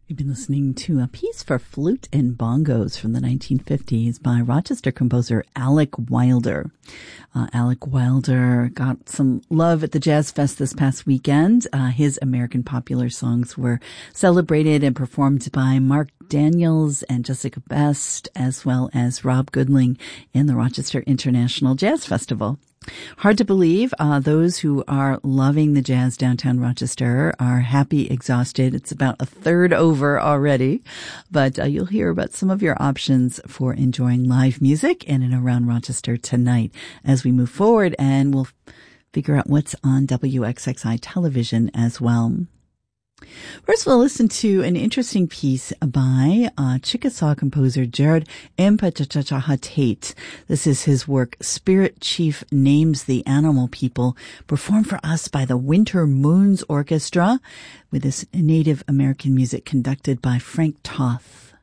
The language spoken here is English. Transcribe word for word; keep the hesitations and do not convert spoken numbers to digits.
You've been listening to a piece for flute and bongos from the nineteen fifties by Rochester composer Alec Wilder. Uh, Alec Wilder got some love at the Jazz Fest this past weekend. Uh, his American popular songs were celebrated and performed by Mark Daniels and Jessica Best, as well as Rob Goodling in the Rochester International Jazz Festival. Hard to believe, uh, those who are loving the jazz downtown Rochester are happy, exhausted. It's about a third over already, but uh, you'll hear about some of your options for enjoying live music in and around Rochester tonight as we move forward, and we'll figure out what's on W X X I television as well. First, we'll listen to an interesting piece by uh, Chickasaw composer Jared Mpachachachah Tate. This is his work, Spirit Chief Names the Animal People, performed for us by the Winter Moons Orchestra, with this Native American music conducted by Frank Toth.